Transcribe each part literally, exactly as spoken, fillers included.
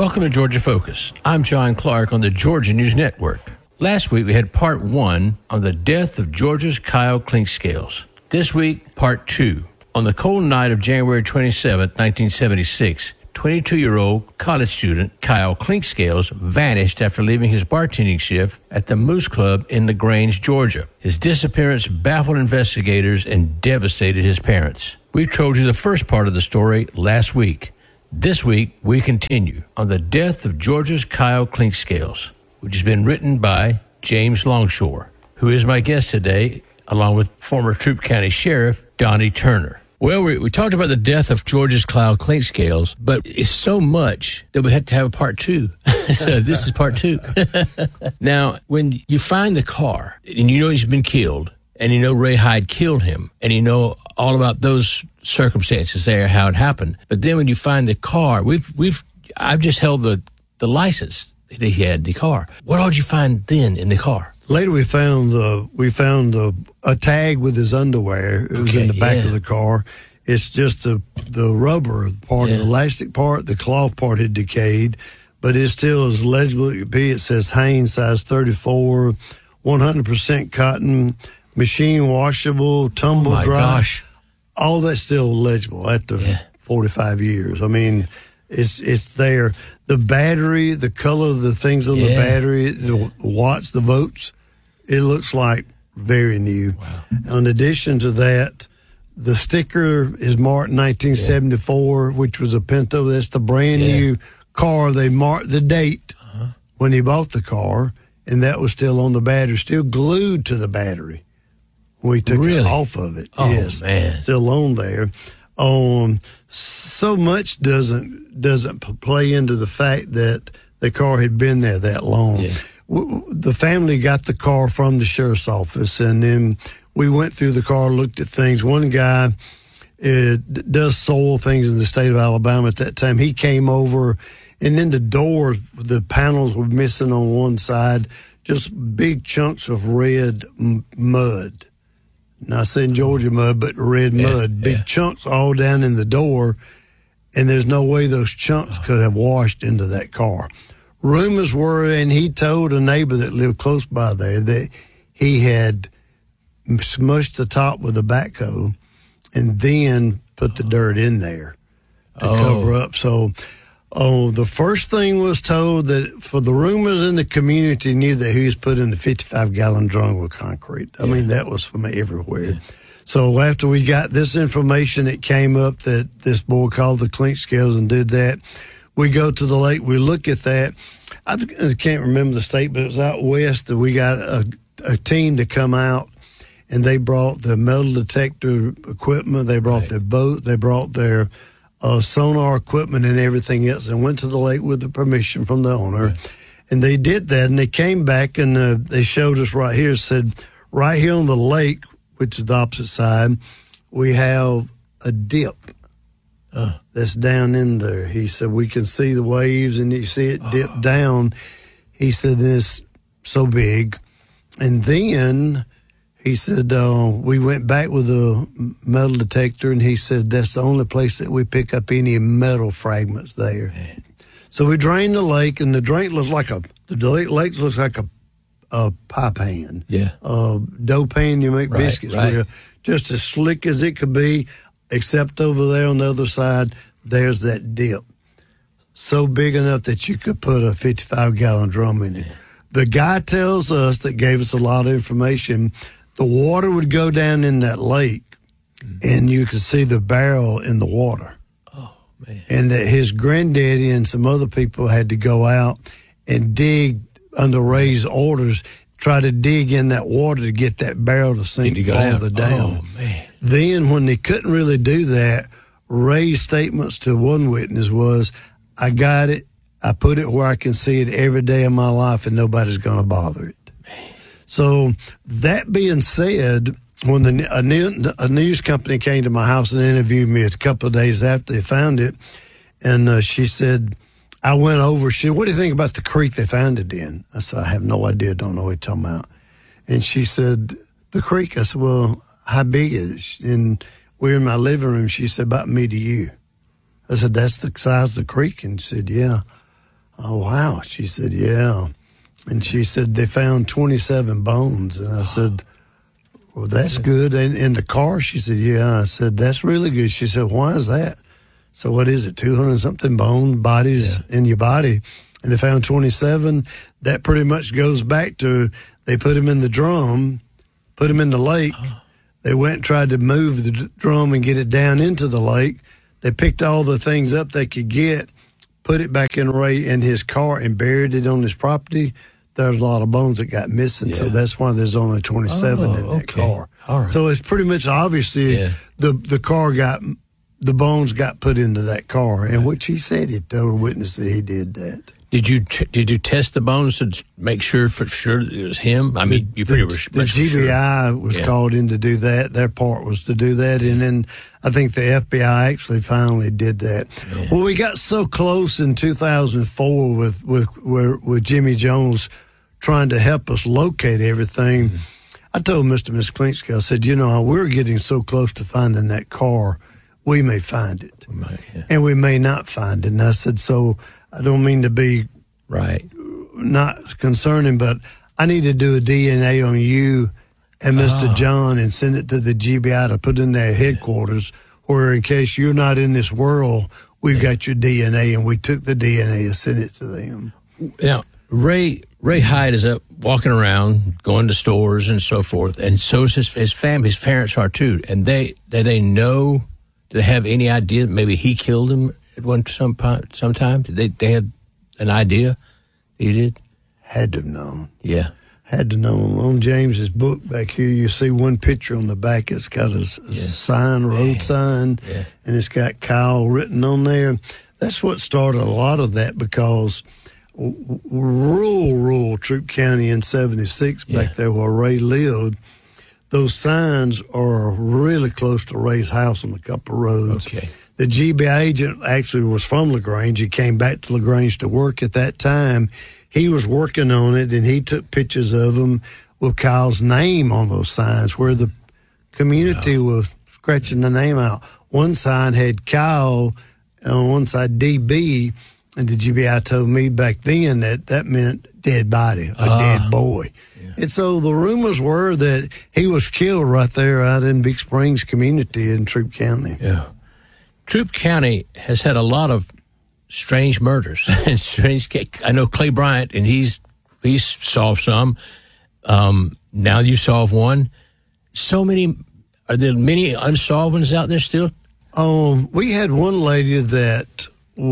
Welcome to Georgia Focus. I'm John Clark on the Georgia News Network. Last week we had part one on the death of Georgia's Kyle Clinkscales. This week, part two. On the cold night of January twenty-seventh, nineteen seventy-six, twenty-two-year-old college student Kyle Clinkscales vanished after leaving his bartending shift at the Moose Club in LaGrange, Georgia. His disappearance baffled investigators and devastated his parents. We told you the first part of the story last week. This week, we continue on the death of Georgia's Kyle Clinkscales, which has been written by James Longshore, who is my guest today, along with former Troup County Sheriff Donnie Turner. Well, we, we talked about the death of Georgia's Kyle Clinkscales, but it's so much that we had to have a part two. So this is part two. Now, when you find the car, and you know he's been killed, and you know Ray Hyde killed him, and you know all about those circumstances there, how it happened. But then when you find the car, we've we've I've just held the, the license that he had, the car. What all did you find then in the car? Later, we found uh, we found uh, a tag with his underwear. It was Okay, in the back yeah. of the car. It's just the the rubber part, Yeah. the elastic part, the cloth part had decayed, but it still is legible. It could be. It says Hanes size thirty-four, one hundred percent cotton, machine washable, tumble Oh my dry. gosh. All that's still legible after Yeah. forty-five years. I mean, it's it's there. The battery, the color of the things on the Yeah. battery, the watts, the volts, it looks like very new. Wow. In addition to that, the sticker is marked nineteen seventy-four, which was a Pinto. That's the brand Yeah. new car. They marked the date uh-huh. when he bought the car, and that was still on the battery, still glued to the battery. We took Really? it off of it. Oh, yes, man. still on there. Um, so much doesn't doesn't p- play into the fact that the car had been there that long. Yeah. W- the family got the car from the sheriff's office, and then we went through the car, looked at things. One guy uh, d- does soil things in the state of Alabama at that time. He came over, and then the door, the panels were missing on one side, just big chunks of red m- mud. Not saying Georgia mud, but red Yeah, mud. Big yeah. chunks all down in the door, and there's no way those chunks could have washed into that car. Rumors were, and he told a neighbor that lived close by there that he had smushed the top with a backhoe and then put the dirt in there to Oh. cover up. So, oh, the first thing was told that for the rumors in the community knew that he was putting a fifty-five gallon drum with concrete. I mean, that was from everywhere. So after we got this information, it came up that this boy called the Clinkscales and did that. We go to the lake, we look at that. I I can't remember the state, but it was out west, and we got a, a team to come out, and they brought the metal detector equipment, they brought Right. their boat, they brought their uh, sonar equipment and everything else, and went to the lake with the permission from the owner. Right. And they did that, and they came back, and uh, they showed us right here, said, right here on the lake, which is the opposite side, we have a dip Uh. that's down in there. He said, we can see the waves, and you see it dip Oh. down. He said, it's so big. And then he said, uh, we went back with a metal detector, and he said, that's the only place that we pick up any metal fragments there. Man. So we drained the lake, and the drain looks like a, the lake looks like a, a pie pan. Yeah. A dough pan you make Right, biscuits right. with. Just as slick as it could be, except over there on the other side, there's that dip. So big enough that you could put a fifty-five gallon drum in it. Yeah. The guy tells us, that gave us a lot of information, the water would go down in that lake, mm-hmm. and you could see the barrel in the water. Oh, man. And that his granddaddy and some other people had to go out and dig under Ray's orders, try to dig in that water to get that barrel to sink farther down. Oh, man. Then when they couldn't really do that, Ray's statements to one witness was, I got it, I put it where I can see it every day of my life, and nobody's going to bother it. Man. So that being said, when the, a, new, a news company came to my house and interviewed me a couple of days after they found it, and uh, she said, I went over, she said, what do you think about the creek they found it in? I said, I have no idea, don't know what you're talking about. And she said, the creek? I said, well, how big is it? And we're in my living room. She said, about me to you. I said, that's the size of the creek? And she said, yeah. Oh, wow. She said, yeah. And she said they found twenty-seven bones. And I said, well, that's good. And in the car, she said, yeah. I said, that's really good. She said, why is that? So what is it, two hundred something bone bodies yeah. in your body? And they found twenty-seven. That pretty much goes back to they put him in the drum, put him in the lake. Oh. They went and tried to move the drum and get it down into the lake. They picked all the things up they could get, put it back in Ray in his car and buried it on his property. There's a lot of bones that got missing, yeah. so that's why there's only twenty-seven oh, in that okay. car. All right. So it's pretty much obviously yeah. the the car got the bones got put into that car, and which he said he told a witness that he did that. Did you t- did you test the bones to make sure for sure it was him? I mean, the, you pretty the, much the G B I sure. was yeah. called in to do that. Their part was to do that, and then I think the F B I actually finally did that. Yeah. Well, we got so close in two thousand four with with with, with Jimmy Jones trying to help us locate everything. Mm-hmm. I told Mister and Miss Klingsky, I said, you know, we're getting so close to finding that car, we may find it, we might, yeah. and we may not find it. And I said, so I don't mean to be right, not concerning, but I need to do a D N A on you and Mister Oh. John and send it to the G B I to put in their headquarters, where in case you're not in this world, we've yeah. got your D N A, and we took the D N A and sent it to them. Now, Ray Ray Hyde is up walking around, going to stores and so forth, and so is his, his family. His parents are too, and they they, they know. Do they have any idea that maybe he killed him at one some sometime? Did they they had an idea that he did? Had to have known. Yeah. Had to know. On James's book back here, you see one picture on the back. It's got a, a yeah. sign, road yeah. sign, yeah. and it's got Kyle written on there. That's what started a lot of that, because rural, rural Troup County in seventy-six, yeah. back there where Ray lived, those signs are really close to Ray's house on a couple of roads. Okay. The G B I agent actually was from LaGrange. He came back to LaGrange to work at that time. He was working on it, and he took pictures of them with Kyle's name on those signs where the community wow. was scratching the name out. One sign had Kyle, on one side D B, and the G B I told me back then that that meant dead body, a uh, dead boy. Yeah. And so the rumors were that he was killed right there out in Big Springs community in Troup County. Yeah. Troup County has had a lot of strange murders and strange. I know Clay Bryant, and he's he's solved some. Um, now you solve one. So many. Are there many unsolved ones out there still? Um, we had one lady that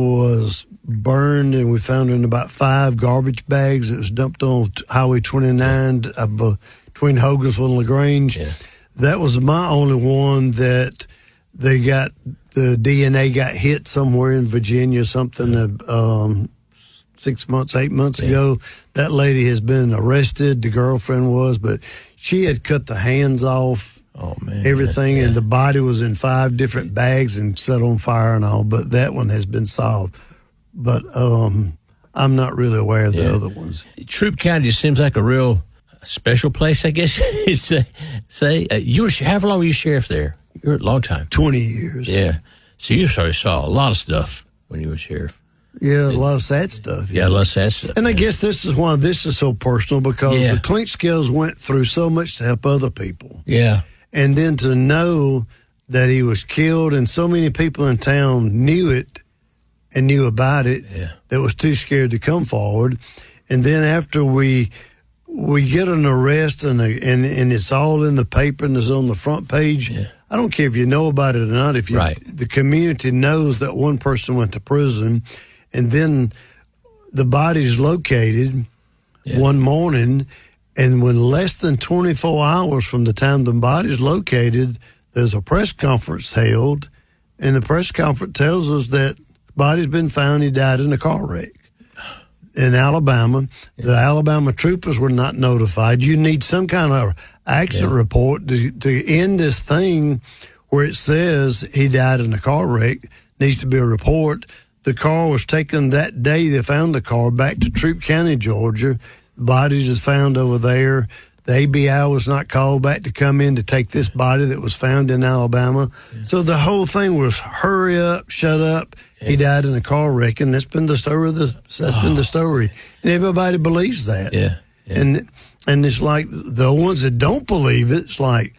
was burned, and we found her in about five garbage bags. It was dumped on Highway twenty-nine uh, between Hogansville and LaGrange. Yeah. That was my only one that they got. The D N A got hit somewhere in Virginia, something that, um, six months, eight months yeah. ago. That lady has been arrested. The girlfriend was, but she had cut the hands off, oh, man, everything, yeah. and the body was in five different bags and set on fire and all. But that one has been solved. But um, I'm not really aware of yeah. the other ones. Troup County just seems like a real special place, I guess you'd say. say. Uh, you were, how long were you sheriff there? You're a long time. twenty years. Yeah. So you probably saw a lot of stuff when you were sheriff. Yeah, a lot of sad stuff. Yeah, yeah a lot of sad stuff. And man. I guess this is why this is so personal, because yeah. the Klingscales went through so much to help other people. Yeah. And then to know that he was killed and so many people in town knew it and knew about it yeah. that was too scared to come forward. And then after we we get an arrest and, a, and, and it's all in the paper and it's on the front page, yeah. I don't care if you know about it or not. If you, right. the community knows that one person went to prison, and then the body's located yeah. one morning, and when less than twenty-four hours from the time the body's located, there's a press conference held, and the press conference tells us that the body's been found. He died in a car wreck in Alabama. Yeah. The Alabama troopers were not notified. You need some kind of accident yeah. report to, to end this thing where it says he died in a car wreck. Needs to be a report. The car was taken that day. They found the car back to Troup County, Georgia. The bodies is found over there. The A B I was not called back to come in to take this body that was found in Alabama. Yeah. So the whole thing was hurry up, shut up, He died in a car wreck, and that's been the story. Of the, that's oh. been the story, and everybody believes that. Yeah. yeah. And and it's like the ones that don't believe it. It's like,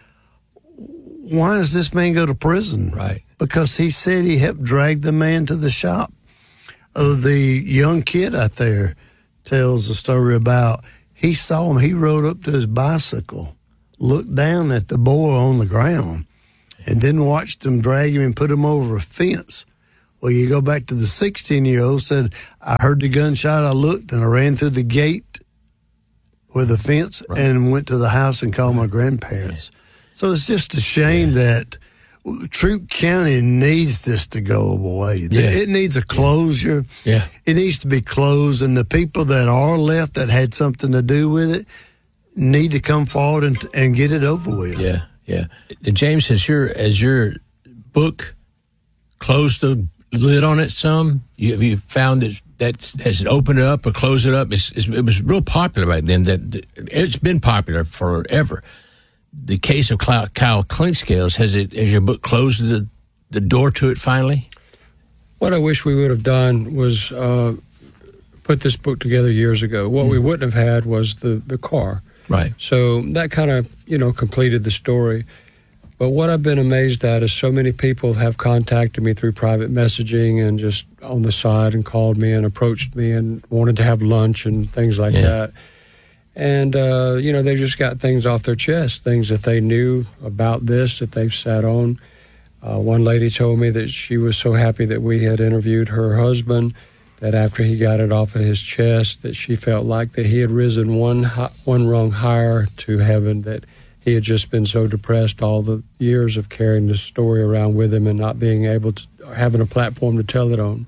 why does this man go to prison? Right. Because he said he helped drag the man to the shop. Uh, the young kid out there tells a story about he saw him. He rode up to his bicycle, looked down at the boy on the ground, and then watched him drag him and put him over a fence. Well, you go back to the sixteen-year-old, said, I heard the gunshot, I looked, and I ran through the gate with the fence right. and went to the house and called right. my grandparents. Right. So it's just a shame yeah. that Troup County needs this to go away. Yeah. It needs a closure. Yeah. It needs to be closed, and the people that are left that had something to do with it need to come forward and, and get it over with. Yeah, yeah. And James, has your, as your book closed the lid on it some? You, have you found that that's, has it opened it up or closed it up? It's, it's, it was real popular back then. That, that it's been popular forever. The case of Kyle, Kyle Clinkscales, has it? Has your book closed the the door to it finally? What I wish we would have done was uh, put this book together years ago. What mm. we wouldn't have had was the the car. Right. So that kind of you know completed the story. But what I've been amazed at is so many people have contacted me through private messaging and just on the side and called me and approached me and wanted to have lunch and things like yeah. that. And, uh, you know, they've just got things off their chest, things that they knew about this that they've sat on. Uh, one lady told me that she was so happy that we had interviewed her husband, that after he got it off of his chest, that she felt like that he had risen one, one rung higher to heaven, that he had just been so depressed all the years of carrying the story around with him and not being able to, or having a platform to tell it on.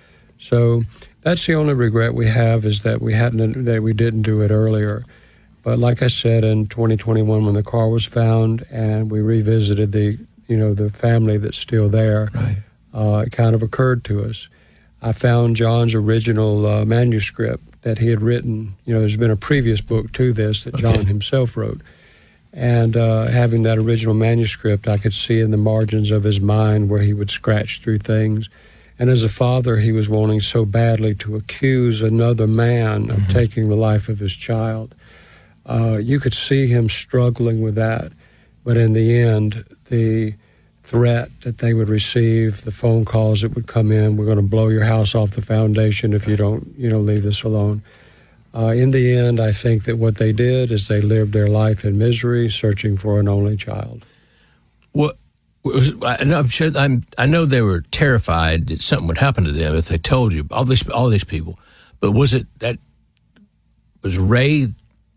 So that's the only regret we have, is that we hadn't, that we didn't do it earlier. But like I said, in twenty twenty-one, when the car was found and we revisited the, you know, the family that's still there, right. uh, it kind of occurred to us. I found John's original uh, manuscript that he had written. You know, there's been a previous book to this that okay. John himself wrote. And uh, having that original manuscript, I could see in the margins of his mind where he would scratch through things. And as a father, he was wanting so badly to accuse another man of mm-hmm. taking the life of his child. Uh, you could see him struggling with that. But in the end, the threat that they would receive, the phone calls that would come in, we're going to blow your house off the foundation if you don't, you know, leave this alone. Uh, in the end, I think that what they did is they lived their life in misery, searching for an only child. What? I'm sure. I'm, I know they were terrified that something would happen to them if they told you, all these all these people. But was it that was Ray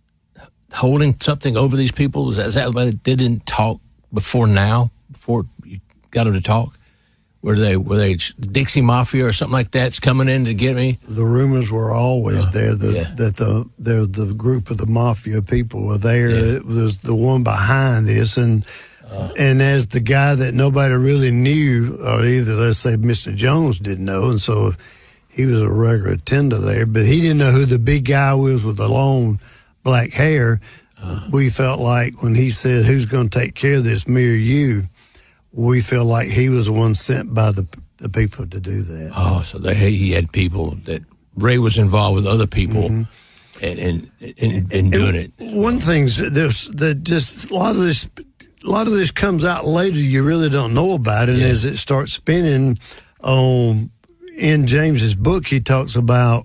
holding something over these people? Was that, is that why they didn't talk before now? Before you got them to talk? Were they were they Dixie Mafia or something like that's coming in to get me? The rumors were always uh, there that, yeah. that the there the group of the mafia people were there. Yeah. It was the one behind this, and uh, and as the guy that nobody really knew, or either let's say Mister Jones didn't know, and so he was a regular attender there, but he didn't know who the big guy was with the long black hair. Uh, we felt like when he said, "Who's going to take care of this, me or you?" we feel like he was the one sent by the the people to do that. Oh, so they, he had people that Ray was involved with other people mm-hmm. and, and, and, and doing and it. One thing there's that just a lot of this, a lot of this comes out later. You really don't know about it, yeah. and as it starts spinning, um, in James's book, he talks about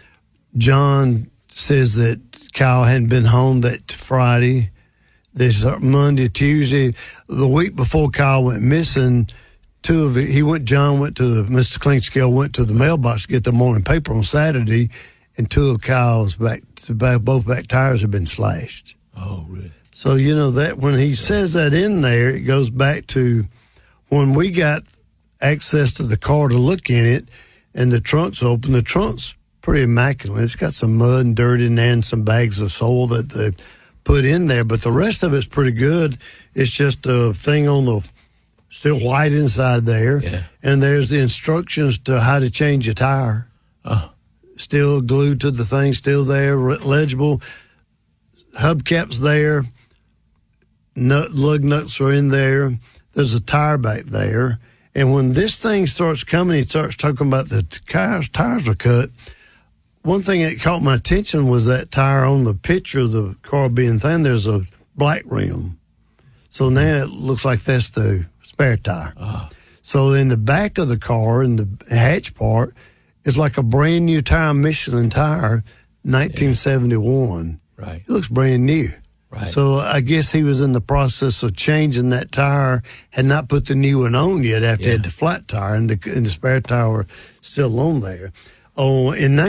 John says that Kyle hadn't been home that Friday. This Monday, Tuesday, the week before Kyle went missing, two of it, he went, John went to the, Mister Clinkscale went to the mailbox to get the morning paper on Saturday, and two of Kyle's back, both back tires had been slashed. Oh, really? So, you know, that when he says that in there, it goes back to when we got access to the car to look in it, and the trunk's open. The trunk's pretty immaculate. It's got some mud and dirt in there and some bags of soil that the put in there, but the rest of it's pretty good. It's just a thing on the still white inside there, yeah. and there's the instructions to how to change a tire. Oh. Still glued to the thing, still there, legible. Hubcaps there, nut lug nuts are in there. There's a tire back there, And when this thing starts coming, he starts talking about the tires, tires are cut. One thing that caught my attention was that tire on the picture of the car being thin, there's a black rim. So now it looks like that's the spare tire. Uh. So in the back of the car, in the hatch part, is like a brand new tire, Michelin tire, nineteen seventy-one. Yeah. Right. It looks brand new. Right. So I guess he was in the process of changing that tire, had not put the new one on yet after yeah. he had the flat tire, and the, and the spare tire still on there. Oh, in